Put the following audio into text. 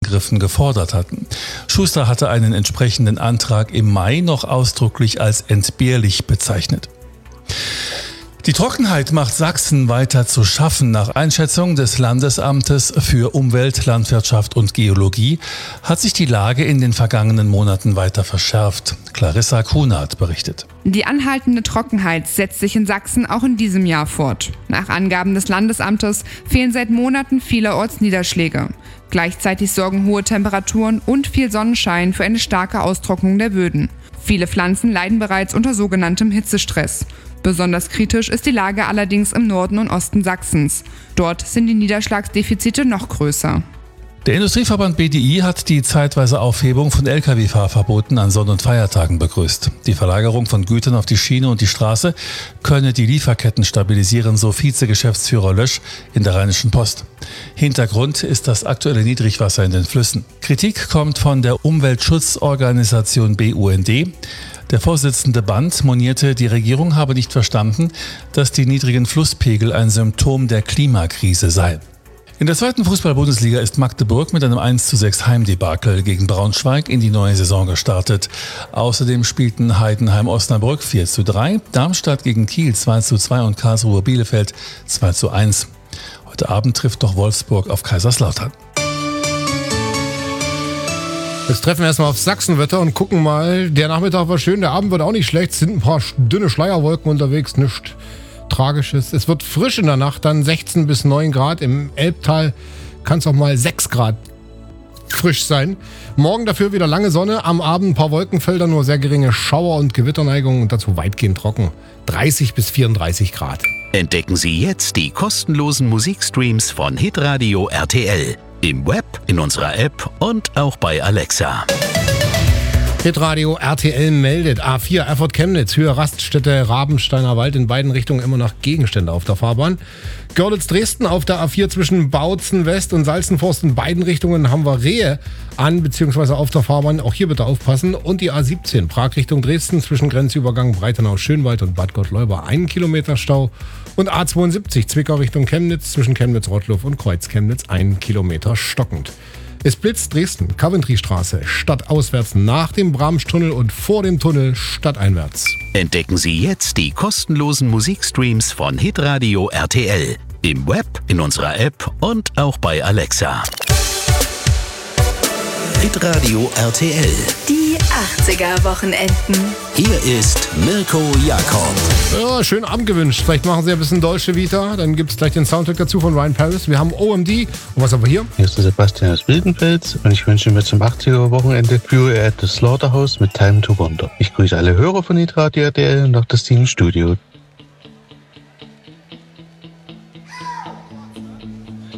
Eingriffen gefordert hatten. Schuster hatte einen entsprechenden Antrag im Mai noch ausdrücklich als entbehrlich bezeichnet. Die Trockenheit macht Sachsen weiter zu schaffen. Nach Einschätzung des Landesamtes für Umwelt, Landwirtschaft und Geologie hat sich die Lage in den vergangenen Monaten weiter verschärft. Clarissa Kunert berichtet. Die anhaltende Trockenheit setzt sich in Sachsen auch in diesem Jahr fort. Nach Angaben des Landesamtes fehlen seit Monaten vielerorts Niederschläge. Gleichzeitig sorgen hohe Temperaturen und viel Sonnenschein für eine starke Austrocknung der Böden. Viele Pflanzen leiden bereits unter sogenanntem Hitzestress. Besonders kritisch ist die Lage allerdings im Norden und Osten Sachsens. Dort sind die Niederschlagsdefizite noch größer. Der Industrieverband BDI hat die zeitweise Aufhebung von Lkw-Fahrverboten an Sonn- und Feiertagen begrüßt. Die Verlagerung von Gütern auf die Schiene und die Straße könne die Lieferketten stabilisieren, so Vizegeschäftsführer Lösch in der Rheinischen Post. Hintergrund ist das aktuelle Niedrigwasser in den Flüssen. Kritik kommt von der Umweltschutzorganisation BUND. Der Vorsitzende Band monierte, die Regierung habe nicht verstanden, dass die niedrigen Flusspegel ein Symptom der Klimakrise sei. In der 2. Fußball-Bundesliga ist Magdeburg mit einem 1:6 Heimdebakel gegen Braunschweig in die neue Saison gestartet. Außerdem spielten Heidenheim-Osnabrück 4:3, Darmstadt gegen Kiel 2:2 und Karlsruhe Bielefeld 2:1. Heute Abend trifft doch Wolfsburg auf Kaiserslautern. Jetzt treffen wir erstmal auf Sachsenwetter und gucken mal. Der Nachmittag war schön, der Abend wird auch nicht schlecht. Es sind ein paar dünne Schleierwolken unterwegs, nichts Tragisches. Es wird frisch in der Nacht, dann 16 bis 9 Grad. Im Elbtal kann es auch mal 6 Grad frisch sein. Morgen dafür wieder lange Sonne, am Abend ein paar Wolkenfelder, nur sehr geringe Schauer- und Gewitterneigungen und dazu weitgehend trocken. 30 bis 34 Grad. Entdecken Sie jetzt die kostenlosen Musikstreams von Hitradio RTL. Im Web, in unserer App und auch bei Alexa. Hitradio RTL meldet A4 Erfurt-Chemnitz, Höhe Raststätte Rabensteiner Wald, in beiden Richtungen immer noch Gegenstände auf der Fahrbahn. Görlitz-Dresden auf der A4 zwischen Bautzen West und Salzenforst, in beiden Richtungen haben wir Rehe an bzw. auf der Fahrbahn. Auch hier bitte aufpassen. Und die A17 Prag Richtung Dresden zwischen Grenzübergang Breitenau-Schönwald und Bad Gottleuba 1 Kilometer Stau. Und A72 Zwickau Richtung Chemnitz zwischen Chemnitz-Rottluff und Kreuz-Chemnitz 1 Kilometer stockend. Es blitzt Dresden, Coventry-Straße, stadtauswärts nach dem Bramstunnel und vor dem Tunnel stadteinwärts. Entdecken Sie jetzt die kostenlosen Musikstreams von Hitradio RTL. Im Web, in unserer App und auch bei Alexa. Hitradio RTL. Die 80er-Wochenenden. Hier ist Mirko Jakob. Ja, schönen Abend gewünscht. Vielleicht machen Sie ein bisschen Dolce Vita. Dann gibt es gleich den Soundtrack dazu von Ryan Paris. Wir haben OMD. Und was haben wir hier? Hier ist der Sebastian aus Wildenfels und ich wünsche mir zum 80er-Wochenende Fury at the Slaughterhouse mit Time to Wonder. Ich grüße alle Hörer von Hitradio RTL und auch das Team im Studio.